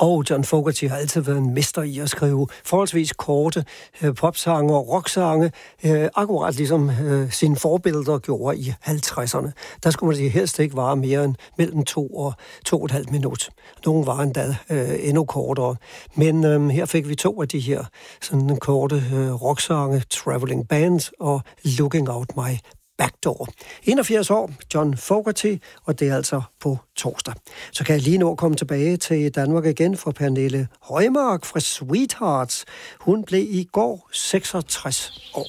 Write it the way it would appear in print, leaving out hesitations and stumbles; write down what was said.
Og John Fogerty har altid været en mester i at skrive forholdsvis korte popsange og rocksange, akkurat ligesom sine forbilleder gjorde i 50'erne. Der skulle man helst ikke vare mere end mellem 2 og 2,5 minut. Nogle var endda endnu kortere. Men her fik vi 2 af de her sådan korte rocksange, Traveling Band og Looking Out My Backdoor. 81 år, John Fogerty, og det er altså på torsdag. Så kan jeg lige nå komme tilbage til Danmark igen for Pernille Højmark fra Sweethearts. Hun blev i går 66 år.